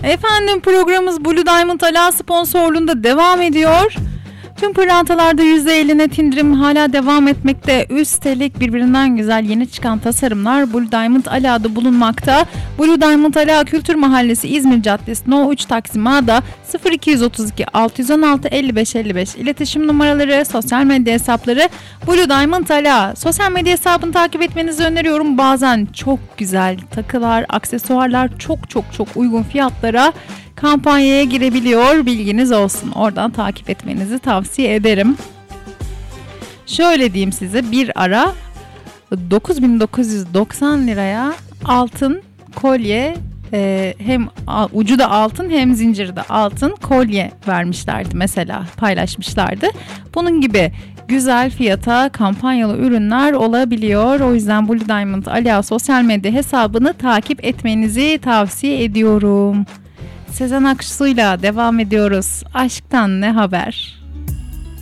Efendim programımız Blue Diamond Ala sponsorluğunda devam ediyor. Tüm pırlantalarda %50 net indirim hala devam etmekte. Üstelik birbirinden güzel yeni çıkan tasarımlar Blue Diamond Ala'da bulunmakta. Blue Diamond Ala Kültür Mahallesi İzmir Caddesi No 3 Taksim A'da 0232 616 55 55 iletişim numaraları, sosyal medya hesapları Blue Diamond Ala. Sosyal medya hesabını takip etmenizi öneriyorum. Bazen çok güzel takılar, aksesuarlar çok uygun fiyatlara kampanyaya girebiliyor. Bilginiz olsun. Oradan takip etmenizi tavsiye ederim. Şöyle diyeyim size, bir ara 9.990 liraya altın kolye, hem ucu da altın hem zinciri de altın kolye vermişlerdi mesela, paylaşmışlardı. Bunun gibi güzel fiyata kampanyalı ürünler olabiliyor. O yüzden Blue Diamond Ala sosyal medya hesabını takip etmenizi tavsiye ediyorum. Sezen Aksu'yla devam ediyoruz. Aşktan ne haber?